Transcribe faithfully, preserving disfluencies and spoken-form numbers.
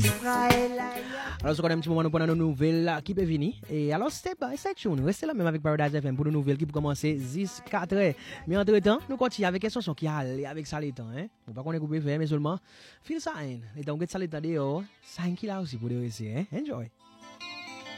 Alors, ce qu'on a un petit moment, nous prenons nos nouvelles qui peuvent venir. Et alors, stay by, stay tuned. Restez là même avec Paradise F M pour nos nouvelles qui peuvent commencer dix quatre heures. Mais entre-temps, nous continuons avec une chanson qui a avec ça les temps. Hein? Nous pas qu'on est coupé, mais seulement feel sign. Et donc, ça les temps dehors, sign qui là aussi pour les réussir. Hein? Enjoy.